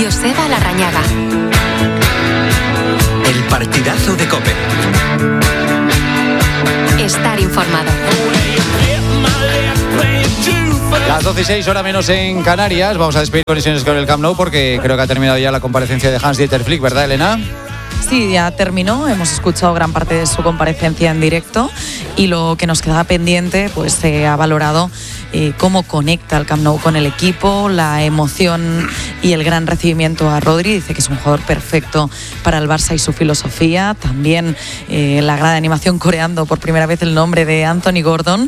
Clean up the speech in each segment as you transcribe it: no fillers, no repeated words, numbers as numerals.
Joseba Larrañaga. El partidazo de COPE. Estar informado. Las 12:06, hora menos en Canarias. Vamos a despedir conexiones con el Camp Nou porque creo que ha terminado ya la comparecencia de Hans-Dieter Flick, ¿verdad, Elena? Sí, ya terminó, hemos escuchado gran parte de su comparecencia en directo y lo que nos quedaba pendiente, pues se ha valorado cómo conecta el Camp Nou con el equipo, la emoción y el gran recibimiento a Rodri. Dice que es un jugador perfecto para el Barça y su filosofía. También la gran animación coreando por primera vez el nombre de Anthony Gordon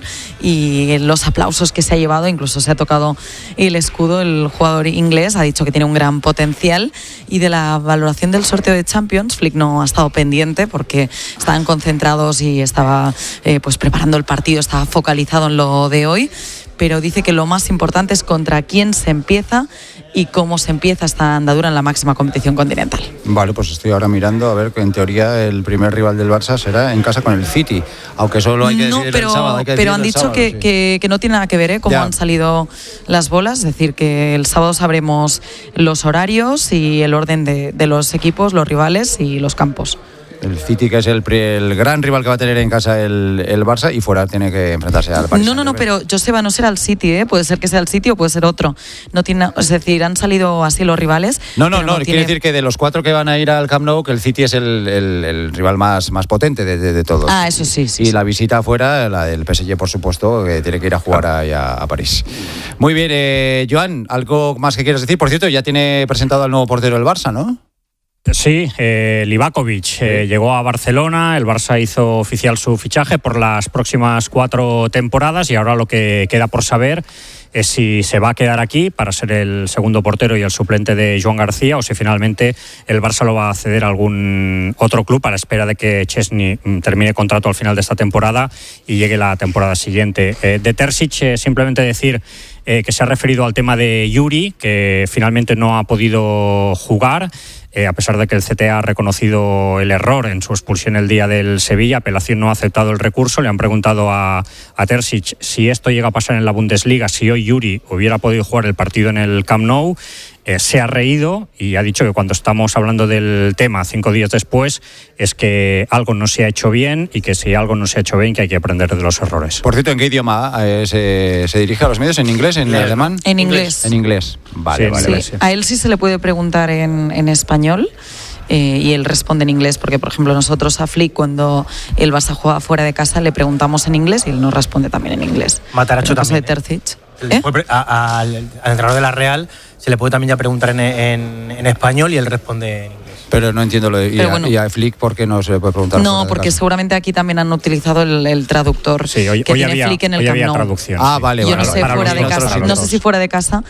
y los aplausos que se ha llevado, incluso se ha tocado el escudo. El jugador inglés ha dicho que tiene un gran potencial. Y de la valoración del sorteo de Champions, Flick no ha estado pendiente porque estaban concentrados y estaba pues preparando el partido, estaba focalizado en lo de hoy, pero dice que lo más importante es contra quién se empieza y cómo se empieza esta andadura en la máxima competición continental. Vale, pues estoy ahora mirando a ver que en teoría el primer rival del Barça será en casa con el City, aunque solo hay que decidir el sábado. Pero han dicho sábado, que no tiene nada que ver cómo han salido las bolas, es decir, que el sábado sabremos los horarios y el orden de los equipos, los rivales y los campos. El City, que es el gran rival que va a tener en casa el Barça, y fuera tiene que enfrentarse al Paris. No, pero Joseba, no será el City, puede ser que sea el City o puede ser otro. No tiene, es decir, han salido así los rivales. No, quiere decir que de los 4 que van a ir al Camp Nou, que el City es el rival más potente de todos. Ah, eso sí. Y la visita afuera, la del PSG, por supuesto, que tiene que ir a jugar a París. Muy bien, Joan, ¿algo más que quieras decir? Por cierto, ya tiene presentado al nuevo portero del Barça, ¿no? Sí, Livakovic llegó a Barcelona, el Barça hizo oficial su fichaje por las próximas 4 temporadas y ahora lo que queda por saber es si se va a quedar aquí para ser el segundo portero y el suplente de Joan García o si finalmente el Barça lo va a ceder a algún otro club a la espera de que Chesney termine contrato al final de esta temporada y llegue la temporada siguiente. De Terzic, simplemente decir que se ha referido al tema de Yuri, que finalmente no ha podido jugar. A pesar de que el CTA ha reconocido el error en su expulsión el día del Sevilla, apelación no ha aceptado el recurso. Le han preguntado a Terzic si esto llega a pasar en la Bundesliga, si hoy Yuri hubiera podido jugar el partido en el Camp Nou. Se ha reído y ha dicho que cuando estamos hablando del tema 5 días después es que algo no se ha hecho bien y que si algo no se ha hecho bien que hay que aprender de los errores. Por cierto, ¿en qué idioma se dirige a los medios? ¿En inglés? ¿En alemán? En inglés. En inglés. Vale. A él sí se le puede preguntar en español. Y él responde en inglés porque, por ejemplo, nosotros a Flick, cuando el Barça juega fuera de casa, le preguntamos en inglés y él nos responde también en inglés. Mataracho también. De Terzic. Al entrenador de la Real se le puede también ya preguntar en español y él responde en inglés. Pero no entiendo lo de... ¿Y a Flick por qué no se le puede preguntar? No, porque seguramente aquí también han utilizado el traductor que tiene Flick en el Camp Nou. Traducción. Ah, vale. Yo no sé fuera de casa. No sé si fuera de casa,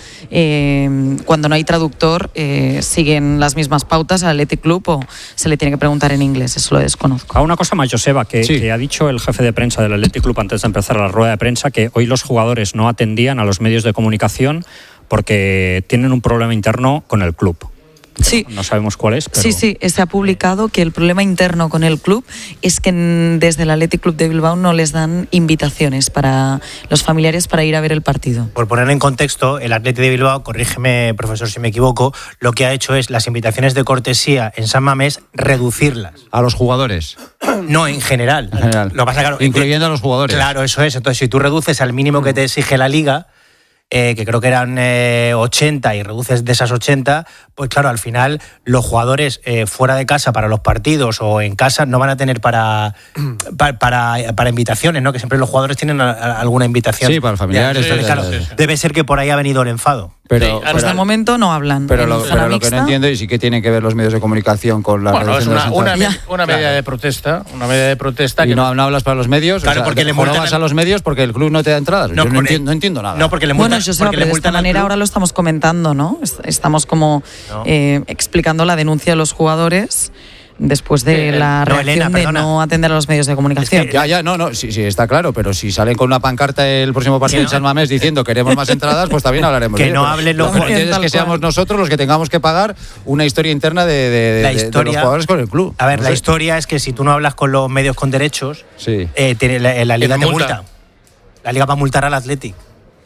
cuando no hay traductor, siguen las mismas pautas al Athletic Club o se le tiene que preguntar en inglés. Eso lo desconozco. Una cosa más, Joseba, que ha dicho el jefe de prensa del Athletic Club antes de empezar la rueda de prensa, que hoy los jugadores no atendían a los medios de comunicación porque tienen un problema interno con el club. Sí. No sabemos cuál es, pero... Sí, se ha publicado que el problema interno con el club es que desde el Athletic Club de Bilbao no les dan invitaciones para los familiares para ir a ver el partido. Por poner en contexto, el Athletic de Bilbao, corrígeme, profesor, si me equivoco, lo que ha hecho es las invitaciones de cortesía en San Mamés reducirlas. ¿A los jugadores? No, en general. Lo pasa, claro, incluyendo a los jugadores. Claro, eso es. Entonces, si tú reduces al mínimo que te exige la Liga, que creo que eran 80 y reduces de esas 80, pues claro, al final los jugadores fuera de casa para los partidos o en casa no van a tener para invitaciones, ¿no? Que siempre los jugadores tienen alguna invitación. Sí, para familiares. Entonces, claro, debe ser que por ahí ha venido el enfado. Pero hasta el momento no hablan. Pero lo que no entiendo, y sí que tienen que ver los medios de comunicación con la reducción es una medida de protesta. Una medida de protesta. ¿Y no hablas para los medios? Claro, porque le multan a los medios porque el club no te da entradas. No, yo no entiendo nada. No, porque le multan. Joseba, pero de esta manera ahora lo estamos comentando, ¿no? Estamos como explicando la denuncia de los jugadores después de la reacción de no atender a los medios de comunicación. Sí, está claro, pero si salen con una pancarta el próximo partido en San Mamés diciendo queremos más entradas, pues también hablaremos. Que no hablen los jugadores. Es que seamos nosotros los que tengamos que pagar una historia interna de los jugadores con el club. A ver, la historia es que si tú no hablas con los medios con derechos, la Liga te multa. La Liga va a multar al Athletic.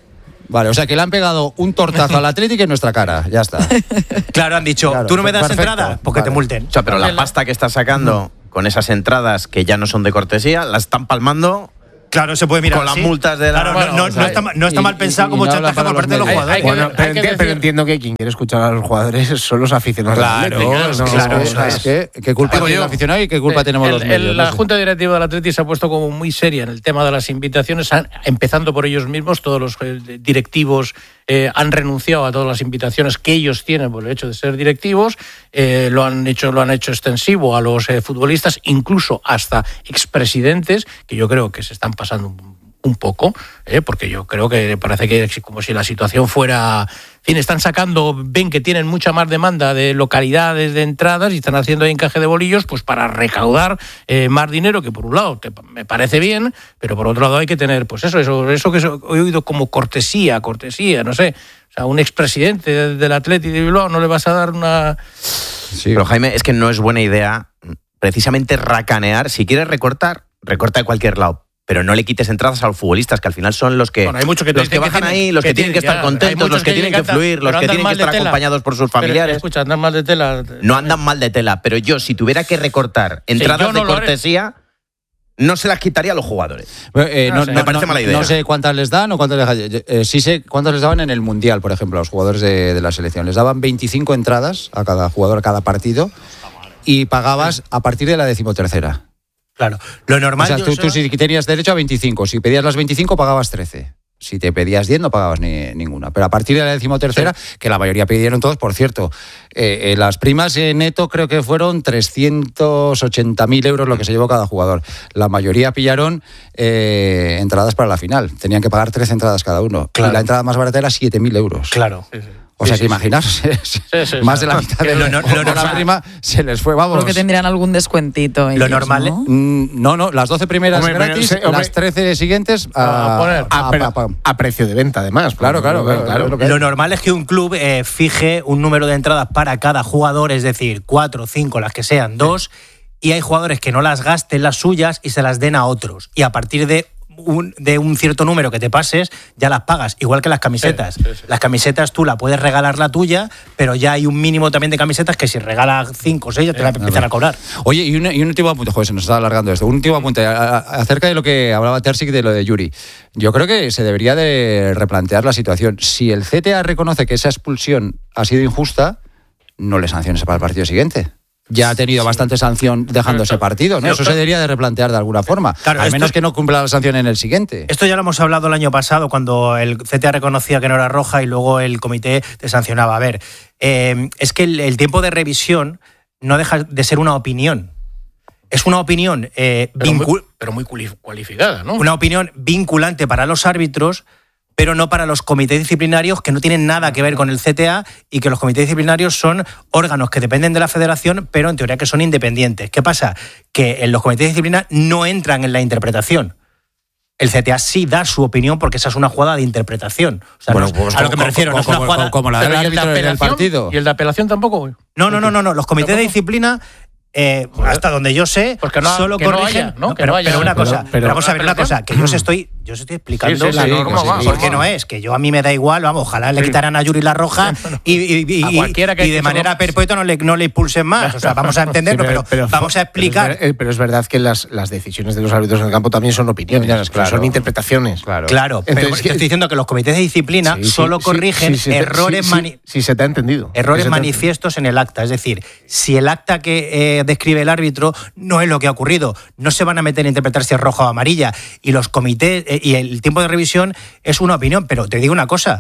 Vale, o sea que le han pegado un tortazo al Atlético en nuestra cara, ya está. Claro, han dicho, Claro, tú no me das perfecto. entrada, porque te Vale. multen. O sea, pero la pasta que está sacando con esas entradas que ya no son de cortesía, la están palmando Claro, se puede mirar con así. las multas de la... Claro, Bueno, no está mal pensado como no habla chantaje para por parte de los los medios. jugadores. Bueno, Pero, hay que pero decir- entiendo que quien quiere escuchar a los jugadores son los aficionados. Claro, del Atlético, no, claro, es que ¿qué culpa Digo tiene el yo, aficionado y qué culpa tenemos los medios? La No sé. Junta Directiva del Atleti se ha puesto como muy seria en el tema de las invitaciones, empezando por ellos mismos. Todos los directivos han renunciado a todas las invitaciones que ellos tienen por el hecho de ser directivos. Lo han hecho extensivo a los futbolistas, incluso hasta expresidentes, que yo creo que se están pasando un poco, porque yo creo que parece que es como si la situación fuera... En fin, están sacando, ven que tienen mucha más demanda de localidades, de entradas, y están haciendo ahí encaje de bolillos pues para recaudar más dinero, que por un lado me parece bien, pero por otro lado hay que tener, pues eso que he oído como cortesía, no sé. O sea, un expresidente del Atleti de Bilbao no le vas a dar una... Sí. Pero Jaime, es que no es buena idea precisamente racanear. Si quieres recorta de cualquier lado. Pero no le quites entradas a los futbolistas, que al final son los que, Bueno, hay muchos que te los que dicen que bajan tienen- ahí, los que que tienen que tienen- estar ya, hay contentos, muchos los que que tienen que encantan, fluir, los pero que andan tienen que mal de estar tela. acompañados por sus Pero, familiares. escucha, andan mal de tela. No andan mal de tela, pero yo, si tuviera que recortar entradas yo no de lo haré. cortesía, no se las quitaría a los jugadores. No sé. Me parece mala idea. No sé cuántas les dan o cuántas sí sé cuántas les daban en el Mundial, por ejemplo, a los jugadores de la selección. Les daban 25 entradas a cada jugador, a cada partido, y pagabas a partir de la 13ª. Claro, lo normal... O sea, tú si tenías derecho a 25, si pedías las 25 pagabas 13. Si te pedías 10 no pagabas ninguna. Pero a partir de la 13ª, que la mayoría pidieron todos, por cierto, las primas neto creo que fueron 380.000 euros lo que se llevó cada jugador. La mayoría pillaron entradas para la final. Tenían que pagar 13 entradas cada uno. Claro. Y la entrada más barata era 7.000 euros. Claro. O sea que imaginaos, más de la mitad de la prima se les fue, vamos. Porque tendrían algún descuentito. Ellos, normal, ¿no? No, las 12 primeras Hombre, pero gratis, sí, hombre. las 13 siguientes A poner. A precio de venta, además. Claro. Lo normal es que un club fije un número de entradas para cada jugador, es decir, 4, 5, las que sean, 2, y hay jugadores que no las gasten las suyas y se las den a otros. Y a partir de un cierto número que te pases, ya las pagas, igual que las camisetas. Sí. Las camisetas tú la puedes regalar la tuya, pero ya hay un mínimo también de camisetas que si regalas 5 o 6 ya te la empiezan a cobrar. Oye, y un último apunte, joder, se nos está alargando esto. Un último apunte acerca de lo que hablaba Terzic de lo de Yuri. Yo creo que se debería de replantear la situación. Si el CTA reconoce que esa expulsión ha sido injusta, no le sanciones para el partido siguiente. Ya ha tenido bastante sanción dejando ese partido, ¿no? Eso se debería de replantear de alguna forma. Claro, al esto- menos que no cumpla la sanción en el siguiente. Esto ya lo hemos hablado el año pasado, cuando el CTA reconocía que no era roja y luego el comité te sancionaba. A ver, es que el tiempo de revisión no deja de ser una opinión. Es una opinión, pero muy cualificada, ¿no? una opinión vinculante para los árbitros, pero no para los comités disciplinarios, que no tienen nada que ver con el CTA, y que los comités disciplinarios son órganos que dependen de la federación, pero en teoría que son independientes. ¿Qué pasa? Que en los comités de disciplina no entran en la interpretación. El CTA sí da su opinión porque esa es una jugada de interpretación. O sea, Bueno, no es- pues a lo que me refiero, no es una jugada... como la del Pero, ¿y el de árbitro en el apelación? partido. ¿Y el de apelación tampoco? No. Los comités de disciplina, hasta donde yo sé, Pues que no- solo que no corrigen. haya, ¿no? Que pero, no haya. pero una Pero- cosa, pero- vamos a ver una apelación. cosa, que yo os estoy explicando Sí, sí, la sí, norma. ¿cómo va? Porque no es, que yo a mí me da igual, vamos, ojalá le quitaran a Yuri la roja y A cualquiera que y de incluso manera no- perpetua no le impulsen más. O sea, vamos a entenderlo, pero vamos a explicar. Pero es verdad que las decisiones de los árbitros en el campo también son opiniones, Opiniones, claro. son interpretaciones. Claro. Claro, pero Entonces, te estoy diciendo que los comités de disciplina Sí, solo sí, corrigen sí, sí, errores sí, se te ha entendido. errores Se te ha manifiestos en el acta. Es decir, si el acta que describe el árbitro no es lo que ha ocurrido, no se van a meter a interpretar si es roja o amarilla. Y los comités y el tiempo de revisión es una opinión. Pero te digo una cosa,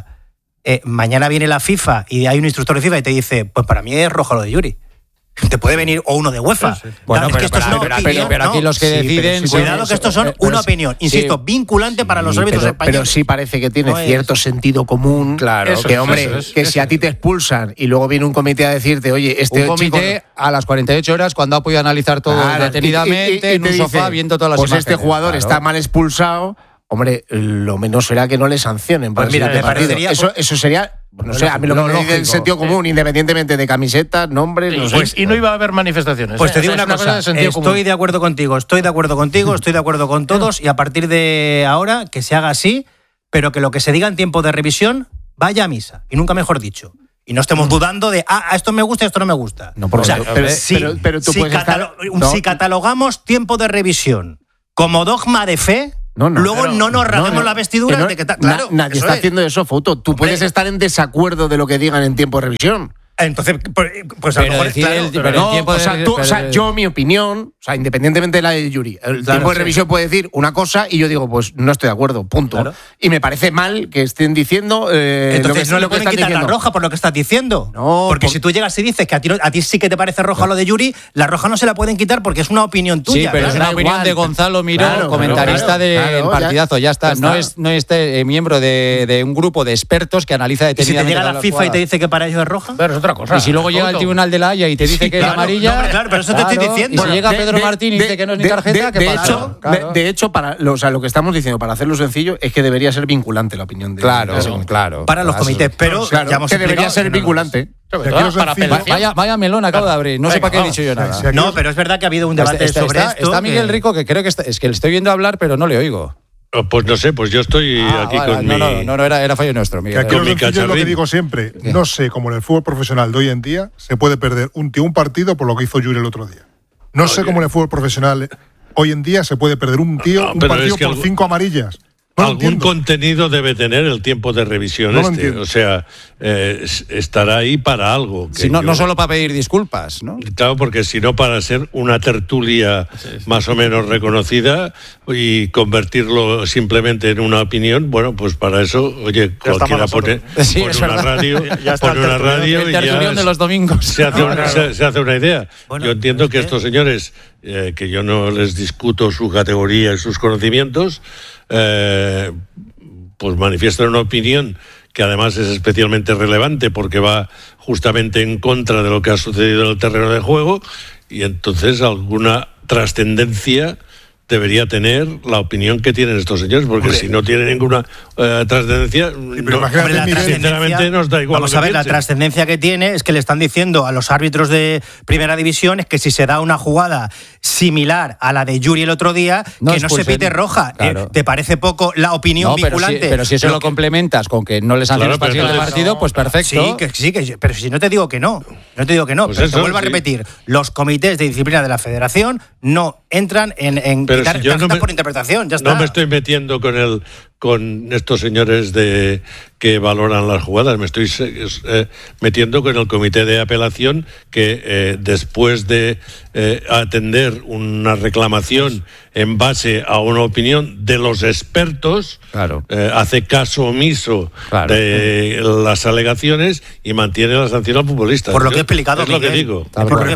mañana viene la FIFA y hay un instructor de FIFA y te dice, pues para mí es roja lo de Yuri. Te puede venir o uno de UEFA. Bueno, Claro, es que esto es una opinión, pero aquí ¿no? los que Sí, deciden... pero sí, Cuidado que estos son pero una sí, opinión, insisto, sí. vinculante para los árbitros pero españoles. sí parece que tiene No es- cierto sentido común. Claro, Eso que es, hombre, eso es, que eso si a ti te expulsan y luego viene un comité a decirte, oye, este un comité chico, a las 48 horas cuando ha podido analizar todo Claro, detenidamente y en te un dice, sofá viendo todas las pues imágenes. este jugador Claro. está mal expulsado. Hombre, lo menos será que no le sancionen. Pues para el mira, siguiente me partido. parecería- Eso sería, no sé, a mí lo que me dice el sentido común, independientemente de camisetas, nombres, no sé. Pues, y no iba a haber manifestaciones. Pues te O sea, digo es una cosa, de sentido estoy común. de acuerdo contigo, estoy de acuerdo con todos, y a partir de ahora que se haga así, pero que lo que se diga en tiempo de revisión vaya a misa, y nunca mejor dicho. Y no estemos dudando de, a esto me gusta y esto no me gusta. No, pero tú puedes estar... Si catalogamos tiempo de revisión como dogma de fe, luego no nos rasguemos la vestidura de que claro, nadie está haciendo eso, Fouto. Tú puedes estar en desacuerdo de lo que digan en tiempo de revisión. Entonces, pues a lo mejor yo, mi opinión, independientemente de la de Yuri, el tiempo de revisión puede decir una cosa y yo digo, pues no estoy de acuerdo, punto. Claro. Y me parece mal que estén diciendo entonces no le pueden quitar la roja por lo que estás diciendo. No, porque si tú llegas y dices que a ti sí que te parece roja lo de Yuri, la roja no se la pueden quitar porque es una opinión tuya. Sí, pero es una opinión de Gonzalo Miró, comentarista del Partidazo, ya está. No es miembro de un grupo de expertos que analiza detenidamente. ¿Y si te llega la FIFA y te dice que para ellos es roja? Y si luego llega el Tribunal de la Haya y te dice que es amarilla. Claro, pero eso te estoy diciendo. Y si llega Pedro Martín y dice que no es ni tarjeta, ¿qué pasa? De hecho, lo que estamos diciendo, para hacerlo sencillo, es que debería ser vinculante la opinión de Claro. Para los comités, pero ya hemos que debería ser vinculante. Vaya melón acabo de abrir. No sé para qué he dicho yo nada. No, pero es verdad que ha habido un debate sobre esto. Está Miguel Rico, que creo que es que le estoy viendo hablar, pero no le oigo. Pues no sé, pues yo estoy aquí con mi... No, era fallo nuestro, Miguel. Que aquí es lo que digo siempre. No sé cómo en el fútbol profesional de hoy en día se puede perder un partido por lo que hizo Yuri el otro día. No sé cómo en el fútbol profesional hoy en día se puede perder un partido por 5 amarillas. Algún contenido debe tener el tiempo de revisión o sea, estará ahí para algo. Si no solo para pedir disculpas, ¿no? Claro, porque si no para ser una tertulia más o menos reconocida y convertirlo simplemente en una opinión, bueno, pues para eso, oye, cualquiera pone una radio, el tertulión de los domingos. Se hace una idea. Bueno, yo entiendo que estos señores, que yo no les discuto su categoría y sus conocimientos, pues manifiestan una opinión que además es especialmente relevante porque va justamente en contra de lo que ha sucedido en el terreno de juego, y entonces alguna trascendencia debería tener la opinión que tienen estos señores, porque si no tiene ninguna trascendencia, sinceramente nos da igual. Vamos a ver, la trascendencia que tiene es que le están diciendo a los árbitros de primera división es que si se da una jugada similar a la de Yuri el otro día, que no se pite roja. Claro. ¿Te parece poco la opinión vinculante? Pero si eso lo complementas con que no les han hecho el partido, pues perfecto. Pero si no te digo que no. No te digo que no. Pues pero te vuelvo a repetir. Los comités de disciplina de la federación no entran en quitar tarjetas por interpretación. Ya está. No me estoy metiendo con estos señores que valoran las jugadas, me estoy metiendo con el comité de apelación que después de atender una reclamación en base a una opinión de los expertos, hace caso omiso de las alegaciones y mantiene la sanción al futbolista. Por lo que he explicado, es lo que digo.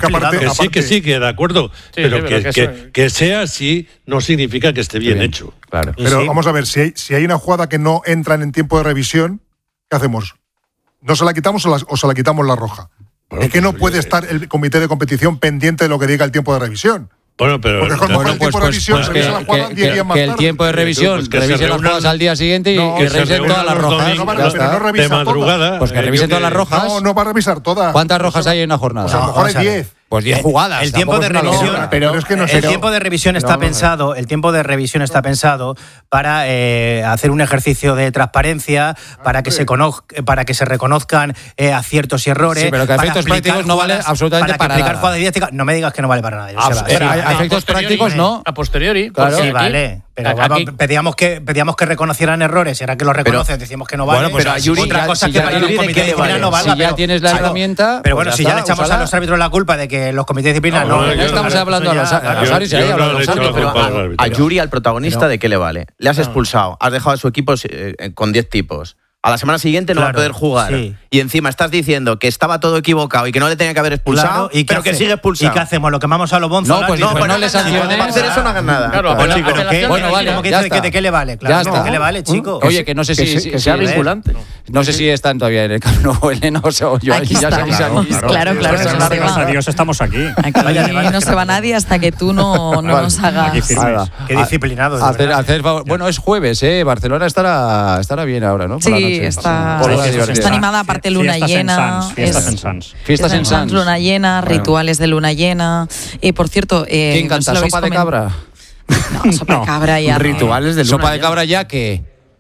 Que sí, que de acuerdo, pero que sea así no significa que esté bien hecho. Claro. Pero vamos a ver, si hay una jugada que no entra en tiempo de revisión, ¿qué hacemos? ¿No se la quitamos o se la quitamos la roja? Bueno, es que no puede estar el comité de competición pendiente de lo que diga el tiempo de revisión. Bueno, pero porque cuando el tiempo de revisión se revisa la jugada 10 días más tarde. Que el tiempo de revisión revise las jugadas al día siguiente y que revisen todas las rojas. De madrugada. Pues que revisen todas las rojas. No va a revisar todas. ¿Cuántas rojas hay en una jornada? Pues a lo mejor hay 10. Pues 10 jugadas. El tiempo de revisión, pero es que no sé. El tiempo de revisión está pensado. El tiempo de revisión está pensado para hacer un ejercicio de transparencia, para que se reconozcan aciertos y errores. Sí, pero que a efectos prácticos no vale absolutamente para nada. Jugadas didácticas, no me digas que no vale para nada. A efectos prácticos no. A posteriori. Claro. Sí, vale. Pero pedíamos que reconocieran errores y ahora que los reconoces decíamos que no vale. Bueno, pero a Yuri, otra cosa que para el comité de disciplina no valga. Si ya tienes la herramienta. Pero bueno, si ya le echamos a los árbitros la culpa de que los comités de disciplina no estamos hablando a los árbitros, pero a Yuri, al protagonista, ¿de qué le vale? Le has expulsado, has dejado a su equipo con 10 tipos. A la semana siguiente no va a poder jugar. Sí. Y encima estás diciendo que estaba todo equivocado y que no le tenía que haber expulsado, pero que sigue expulsado. ¿Y qué hacemos? ¿Lo quemamos a los bonzos? No, pues no le sanciones. Para hacer eso no hagan nada. Claro, bueno, vale, ¿de qué le vale? Claro, ¿de qué le vale, chico? Oye, que no sé si sea vinculante. No sé si están todavía en el Camp Nou, Elena, o yo ya se Claro, gracias a Dios estamos aquí. Aquí no se va nadie hasta que tú no nos hagas. Qué disciplinado. Bueno, es jueves, Barcelona estará bien ahora, ¿no? Sí, está animada, aparte luna llena. Fiestas en Sants. Luna llena, rituales de luna llena. Por cierto, ¿quién canta? ¿Sopa de cabra? No, sopa de cabra ya. Rituales de luna. ¿Sopa de cabra ya qué?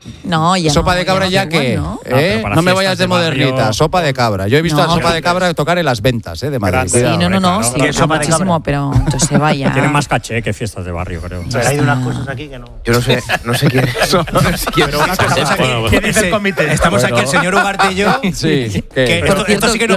No, ya sopa de cabra ya igual, que ¿no? no me vayas de modernita, sopa de cabra. Yo he visto a sopa de cabra tocar en las ventas de Madrid. Sí, no, sí, muchísimo, pero entonces se vaya. Tiene más caché que fiestas de barrio, creo. Pero hay unas cosas aquí que no. Yo no sé quién es. ¿Qué dice el comité? Estamos aquí el señor Ugarte y yo. Sí. Que esto sí que no